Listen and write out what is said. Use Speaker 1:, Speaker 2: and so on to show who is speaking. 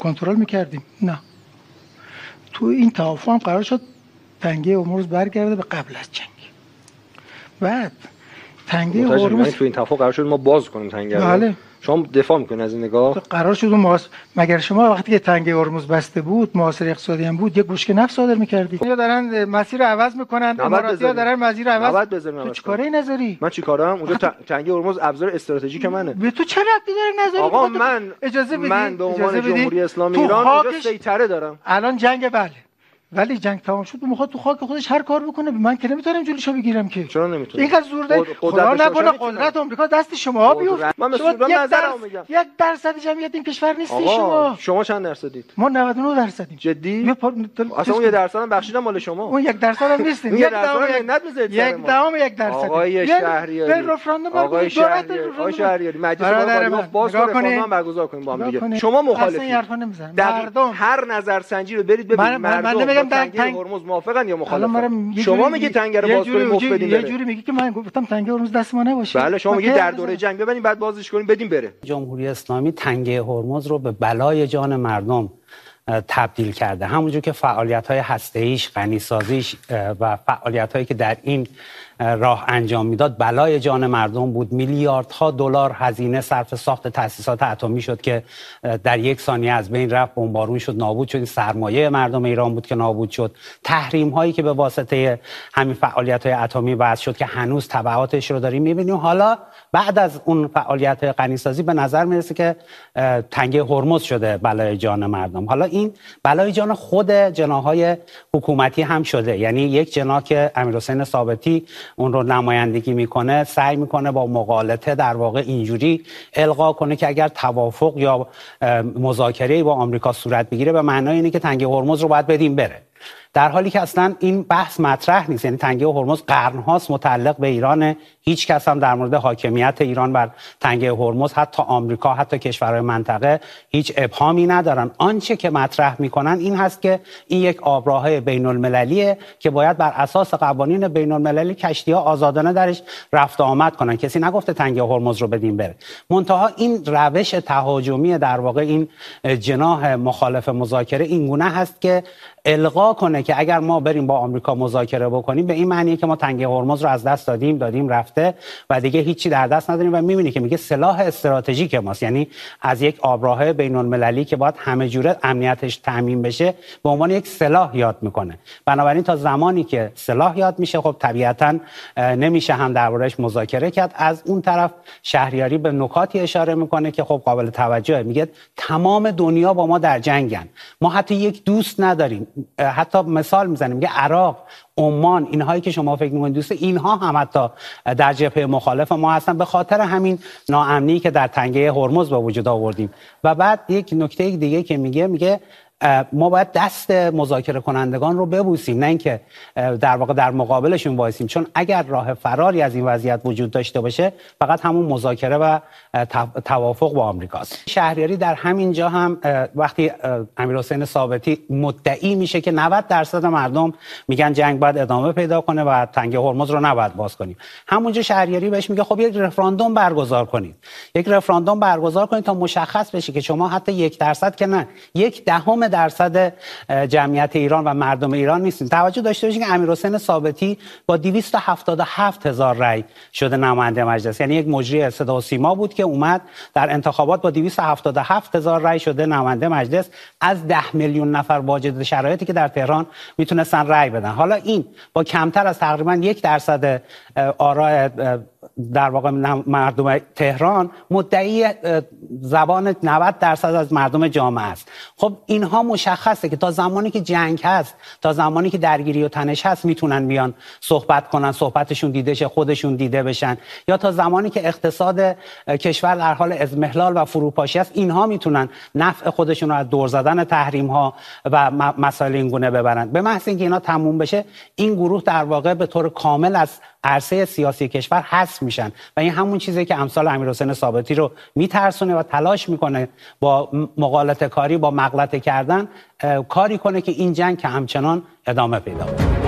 Speaker 1: کنترل میکردیم. نه، تو این توافق هم قرار شد تنگه هرمز برگرده به قبل از جنگ. بعد تنگه هرمز
Speaker 2: تو این توافق قرار شد ما باز کنیم تنگه رو.
Speaker 1: بله.
Speaker 2: شما دفاع میکنید از این نگاه؟
Speaker 1: قرار شد اون مگر شما وقتی که تنگه هرمز بسته بود، محاصره اقتصادی هم بود، یک بشکه نفت صادر می‌کردید. یا دارن مسیر رو عوض میکنن، اماراتی‌ها دارن مسیر رو عوض. تو چیکاره نظری؟
Speaker 2: من چیکارم؟ اونجا تنگه هرمز ابزار استراتژیک منه.
Speaker 1: به تو چه ربطی داره نظری؟
Speaker 2: آقا من
Speaker 1: اجازه بدید،
Speaker 2: من به عنوان جمهوری اسلامی ایران اونجا سیطره دارم.
Speaker 1: الان جنگ بله، ولی جنگ تمام شد، میخواد تو خاک خودش هر کار بکنه. من که نمیتونم جلوشو بگیرم که.
Speaker 2: چرا نمیتونی؟
Speaker 1: اینقدر زور دارید. خدا نکنه قدرت آمریکا دست شما بیفته.
Speaker 2: من مسئول نظرم میگم.
Speaker 1: 1% جمعیت این کشور نیستی شما.
Speaker 2: شما چند درصدید؟
Speaker 1: ما 99%یم.
Speaker 2: جدی؟ اصلا اون 1% هم بخشیدم مال شما.
Speaker 1: اون 1% هم نیستیم.
Speaker 2: 1% منت بذارید.
Speaker 1: 1%
Speaker 2: آقای شهریاری. آقای شهریاری مجلس رو باز رفراندوم برگزار کنیم با هم دیگه. شما مخالفید. مردم هر نظرسنجی رو برید ببینید. مردم تنگه هرمز موافقن یا مخالفن؟ شما میگی تنگه رو باز کنیم مفت بدیم بره.
Speaker 1: یه جوری میگی که من گفتم تنگه هرمز دست ما نباشه.
Speaker 2: بله شما میگی در دوره جنگ ببینیم بعد بازش کنیم بدیم بره.
Speaker 3: جمهوری اسلامی تنگه هرمز رو به بلای جان مردم تبدیل کرده. همونجور که فعالیت‌های هسته‌ایش، غنی‌سازیش و فعالیت‌هایی که در این راه انجام میداد بلای جان مردم بود. میلیاردها دلار هزینه صرف ساخت تأسیسات اتمی شد که در یک ثانیه از بین رفت، بمبارون شد، نابود شد. این سرمایه مردم ایران بود که نابود شد. تحریم هایی که به واسطه همین فعالیت‌های اتمی باعث شد که هنوز تبعاتش رو داریم می‌بینیم. حالا بعد از اون فعالیت‌های غنی‌سازی به نظر میرسه که تنگه هرمز شده بلای جان مردم. حالا این بلای جان خود جناح‌های حکومتی هم شده. یعنی یک جناح که امیرحسین ثابتی اون رو نمایندگی میکنه سعی میکنه با مغالطه در واقع اینجوری القا کنه که اگر توافق یا مذاکره با آمریکا صورت بگیره به معنای اینه که تنگه هرمز رو باید بدیم بره، در حالی که اصلا این بحث مطرح نیست. یعنی تنگه هرمز قرن‌هاست متعلق به ایران. هیچ کس هم در مورد حاکمیت ایران بر تنگه هرمز، حتی آمریکا، حتی کشورهای منطقه، هیچ ابهامی ندارن. آنچه که مطرح میکنن این هست که این یک آبراهه بین‌المللیه که باید بر اساس قوانین بین‌المللی کشتی‌ها آزادانه درش رفت و آمد کنن. کسی نگفته تنگه هرمز رو بدیم بره. منتها این روش تهاجمی در واقع این جناح مخالف مذاکره این گونه هست که القا کنه که اگر ما بریم با آمریکا مذاکره بکنیم به این معنیه که ما تنگه هرمز رو از دست دادیم رفته و دیگه هیچی در دست نداریم. و می‌بینی که میگه سلاح استراتژیک ماست، یعنی از یک آبراهه بین‌المللی که باید همه جوره امنیتش تامین بشه به عنوان یک سلاح یاد میکنه. بنابراین تا زمانی که سلاح یاد میشه خب طبیعتاً نمیشه هم درباره‌اش مذاکره کرد. از اون طرف شهریاری به نکاتی اشاره میکنه که خب قابل توجهه. میگه تمام دنیا با ما در جنگن، ما حتی یک دوست نداریم. حتی مثال میزنیم میگه عراق، عمان، اینهایی که شما فکر می‌کنید دوست، اینها هم حتی در جبهه مخالف ما هستن به خاطر همین ناامنی که در تنگه هرمز به وجود آوردیم. و بعد یک نکته دیگه که میگه ما باید دست مذاکره کنندگان رو ببوسیم، نه اینکه در واقع در مقابلشون وایسیم، چون اگر راه فراری از این وضعیت وجود داشته باشه فقط همون مذاکره و توافق با آمریکاست. شهریاری در همین جا هم وقتی امیرحسین ثابتی مدعی میشه که 90% مردم میگن جنگ باید ادامه پیدا کنه و تنگه هرمز رو نباید باز کنیم، همونجا شهریاری بهش میگه خب یک رفراندوم برگزار کنید. یک رفراندوم برگزار کنید تا مشخص بشه که شما حتی 1% که نه 0.1% جمعیت ایران و مردم ایران نیستین. توجه داشته باشید که امیرحسین ثابتی با 277,000 رأی شده نماینده مجلس، یعنی یک مجری صدا و سیما بود که اومد در انتخابات با 277,000 رأی شده نماینده مجلس از 10 میلیون نفر واجد شرایطی که در تهران میتونستن رأی بدن. حالا این با کمتر از تقریبا 1% آراء در واقع مردم تهران مدعی زبان 90% از مردم جامعه است. خب اینها مشخصه که تا زمانی که جنگ هست، تا زمانی که درگیری و تنش هست میتونن بیان صحبت کنن، صحبتشون دیده شه، خودشون دیده بشن، یا تا زمانی که اقتصاد کشور در حال اضمحلال و فروپاشی است اینها میتونن نفع خودشون رو از دور زدن تحریم ها و مسائل این گونه ببرن. به محض اینکه اینا تموم بشه این گروه در واقع به طور کامل از عرصه سیاسی کشور حذف میشن و این همون چیزی که امثال امیرحسین ثابتی رو میترسونه و تلاش میکنه با مغالطه کاری، با مغلطه کردن کاری کنه که این جنگ که همچنان ادامه پیدا کنه.